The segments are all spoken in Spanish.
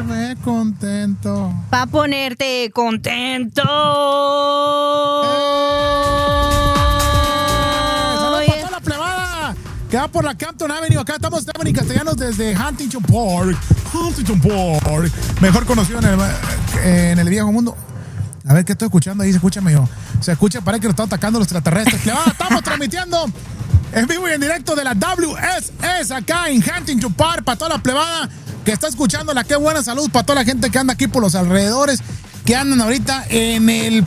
ve contento. Pa' ponerte contento. ¡Saludos para toda la plebada! Que va por la Campton Avenue. Acá estamos Esteban y Castellanos desde Huntington Park. Huntington Park. Mejor conocido en el viejo mundo. A ver qué estoy escuchando ahí. Se escucha medio. Se escucha, parece que lo están atacando los extraterrestres. Plebada, estamos transmitiendo en vivo y en directo de la WSS acá en Huntington Park. Para toda la plebada que está escuchando la Qué Buena Salud. Para toda la gente que anda aquí por los alrededores. Que andan ahorita en el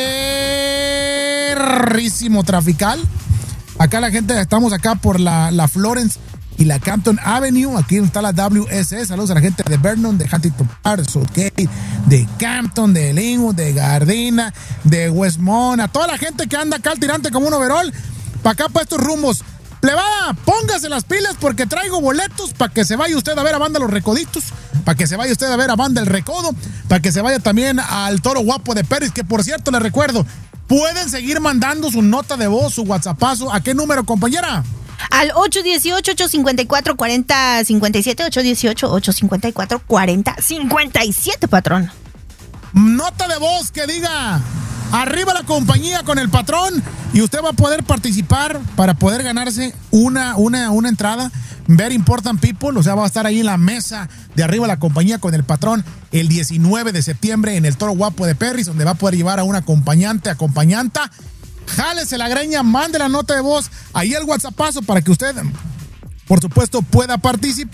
perrísimo trafical. Acá la gente, estamos acá por la Florence y la Campton Avenue. Aquí está la WSS. Saludos a la gente de Vernon, de Huntington Park, Southgate, de Campton, de Linwood, de Gardena, de Westmont. A toda la gente que anda acá al tirante como un overall. Para acá, para estos rumbos. Plebada, póngase las pilas porque traigo boletos para que se vaya usted a ver a Banda Los Recoditos, para que se vaya usted a ver a Banda El Recodo, para que se vaya también al Toro Guapo de Pérez, que por cierto les recuerdo, pueden seguir mandando su nota de voz, su WhatsAppazo. ¿A qué número, compañera? Al 818-854-4057, 818-854-4057, patrón. Nota de voz que diga arriba la compañía con el patrón y usted va a poder participar para poder ganarse una entrada. Very Important People, o sea, va a estar ahí en la mesa de arriba la compañía con el patrón el 19 de septiembre en el Toro Guapo de Perris, donde va a poder llevar a un acompañanta. Jálese la greña, mande la nota de voz ahí el WhatsAppazo para que usted, por supuesto, pueda participar.